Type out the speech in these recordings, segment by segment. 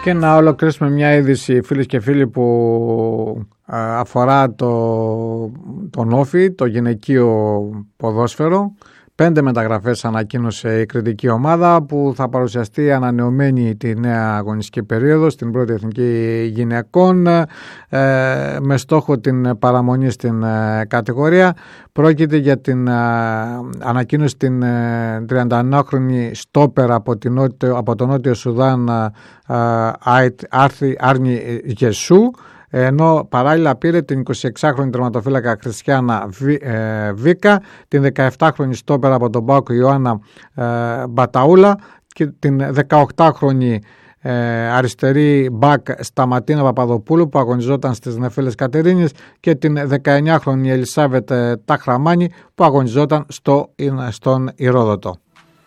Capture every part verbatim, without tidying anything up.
Και να ολοκληρώσουμε μια είδηση, φίλες και φίλοι, που αφορά το, τον Όφη, το γυναικείο ποδόσφαιρο. Πέντε μεταγραφές ανακοίνωσε η κριτική ομάδα, που θα παρουσιαστεί ανανεωμένη τη νέα αγωνιστική περίοδο στην πρώτη εθνική γυναικών, ε, με στόχο την παραμονή στην ε, κατηγορία. Πρόκειται για την ε, ανακοίνωση την ε, τριανταεννιάχρονη στόπερ από, την νότιο, από το Νότιο Σουδάν, ε, ε, Άρνη Γεσού, ενώ παράλληλα πήρε την εικοσιεξάχρονη τερματοφύλακα Χριστιάνα Βίκα, την δεκαεπτάχρονη στόπερ από τον ΠΑΟΚ Ιωάννα Μπαταούλα και την δεκαοκτάχρονη αριστερή μπακ Σταματίνα Παπαδοπούλου, που αγωνιζόταν στις Νεφέλες Κατερίνης, και την δεκαεννιάχρονη Ελισάβετ Ταχραμάνη, που αγωνιζόταν στο, στον Ηρόδοτο.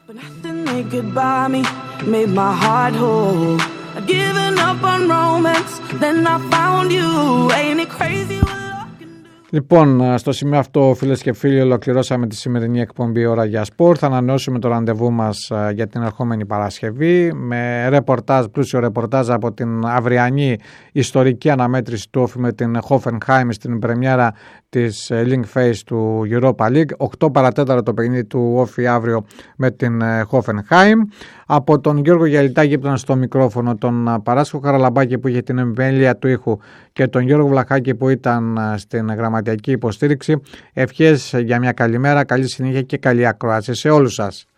Λοιπόν, στο σημείο αυτό, φίλες και φίλοι, ολοκληρώσαμε τη σημερινή εκπομπή Ώρα για Σπορ. Θα ανανεώσουμε το ραντεβού μας για την ερχόμενη Παρασκευή με ρεπορτάζ, πλούσιο ρεπορτάζ από την αυριανή ιστορική αναμέτρηση του Όφη με την Hoffenheim στην πρεμιέρα της Link Phase του Europa League. οκτώ παρά τέταρτο το παιχνίδι του Όφη αύριο με την Hoffenheim. Από τον Γιώργο Γιαλιτάκη που ήταν στο μικρόφωνο, τον Παράσχο Χαραλαμπάκη που είχε την εμβέλεια του ήχου και τον Γιώργο Βλαχάκη που ήταν στην γραμματιακή υποστήριξη, ευχές για μια καλή μέρα, καλή συνέχεια και καλή ακρόαση σε όλους σας.